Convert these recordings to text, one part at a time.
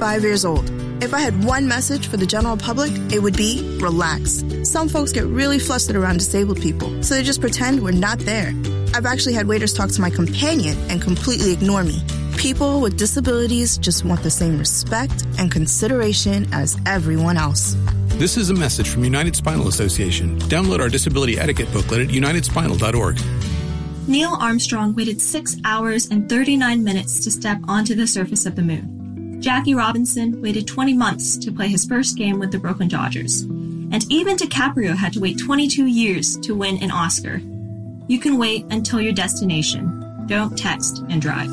5 years old. If I had one message for the general public, it would be relax. Some folks get really flustered around disabled people, so they just pretend we're not there. I've actually had waiters talk to my companion and completely ignore me. People with disabilities just want the same respect and consideration as everyone else. This is a message from United Spinal Association. Download our disability etiquette booklet at unitedspinal.org. Neil Armstrong waited 6 hours and 39 minutes to step onto the surface of the moon. Jackie Robinson waited 20 months to play his first game with the Brooklyn Dodgers. And even DiCaprio had to wait 22 years to win an Oscar. You can wait until your destination. Don't text and drive.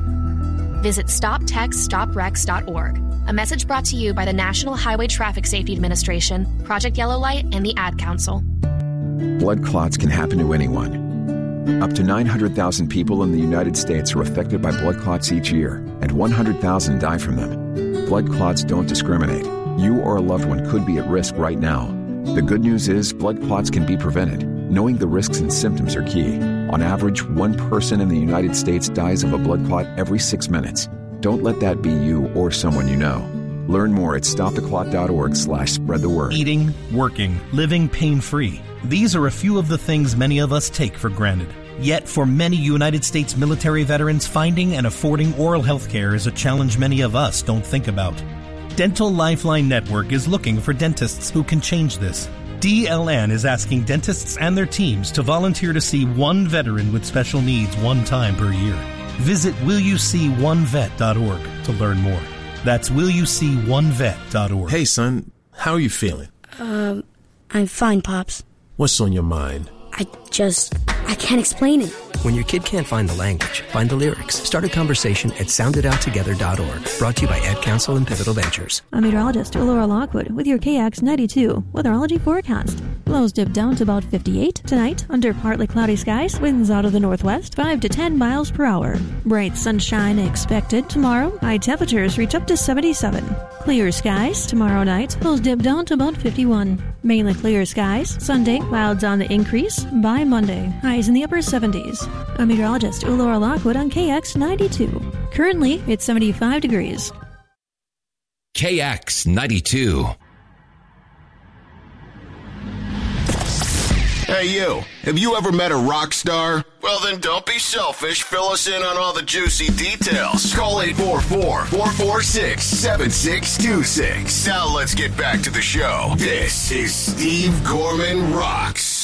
Visit StopTextStopWrecks.org. A message brought to you by the National Highway Traffic Safety Administration, Project Yellow Light, and the Ad Council. Blood clots can happen to anyone. Up to 900,000 people in the United States are affected by blood clots each year, and 100,000 die from them. Blood clots don't discriminate. You or a loved one could be at risk right now. The good news is blood clots can be prevented. Knowing the risks and symptoms are key. On average, one person in the United States dies of a blood clot every 6 minutes. Don't let that be you or someone you know. Learn more at stoptheclot.org/spread-the-word. Eating, working, living pain-free. These are a few of the things many of us take for granted. Yet, for many United States military veterans, finding and affording oral health care is a challenge many of us don't think about. Dental Lifeline Network is looking for dentists who can change this. DLN is asking dentists and their teams to volunteer to see one veteran with special needs one time per year. Visit willyouseeonevet.org to learn more. That's willyouseeonevet.org. Hey, son, how are you feeling? I'm fine, Pops. What's on your mind? I can't explain it. When your kid can't find the language, find the lyrics. Start a conversation at soundedouttogether.org. Brought to you by Ad Council and Pivotal Ventures. I'm meteorologist Laura Lockwood with your KX 92 weatherology forecast. Lows dip down to about 58. Tonight, under partly cloudy skies, winds out of the northwest, 5 to 10 miles per hour. Bright sunshine expected. Tomorrow, high temperatures reach up to 77. Clear skies. Tomorrow night, lows dip down to about 51. Mainly clear skies. Sunday, clouds on the increase. By Monday, highs in the upper 70s. I'm meteorologist Laura Lockwood on KX 92. Currently, it's 75 degrees. KX 92. Hey, you. Have you ever met a rock star? Well, then don't be selfish. Fill us in on all the juicy details. Call 844-446-7626. Now let's get back to the show. This is Steve Gorman Rocks.